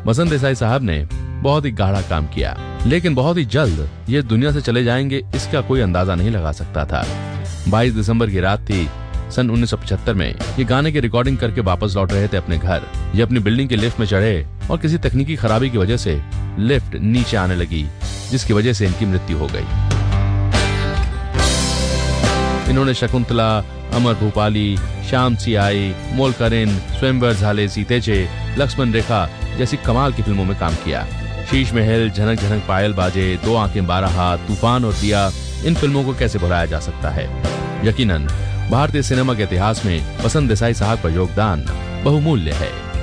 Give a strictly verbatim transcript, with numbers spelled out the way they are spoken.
वसंत देसाई साहब ने बहुत ही गाढ़ा काम किया, लेकिन बहुत ही जल्द ये दुनिया से चले जाएंगे इसका कोई अंदाजा नहीं लगा सकता था। बाईस दिसंबर की रात थी सन उन्नीस सौ पचहत्तर में। ये गाने की रिकॉर्डिंग करके वापस लौट रहे थे अपने घर। ये अपनी बिल्डिंग की लिफ्ट में चढ़े और किसी तकनीकी खराबी की वजह से लिफ्ट नीचे आने लगी, जिसकी वजह से इनकी मृत्यु हो गई। इन्होंने शकुंतला, अमर भूपाली, श्याम सी आई, मोलकरीन, स्वयंवर झाले सीतेचे, लक्ष्मण रेखा जैसी कमाल की फिल्मों में काम किया। शीश महल, झनक झनक पायल बाजे, दो आंखें बारह हाथ, तूफान और दिया, इन फिल्मों को कैसे भुलाया जा सकता है। यकीनन भारतीय सिनेमा के इतिहास में वसंत देसाई साहब का योगदान बहुमूल्य है।